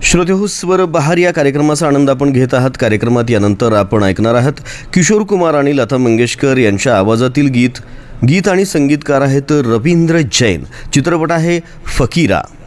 श्रोतेहो, स्वर बहार या कार्यक्रमाचा आनंद आपण घेत आहात. कार्यक्रमात यानंतर आपण ऐकणार आहात किशोर कुमार आणि लता मंगेशकर यांच्या आवाजातील गीत आणि संगीतकार आहेत रवींद्र जैन. चित्रपट आहे फकीरा.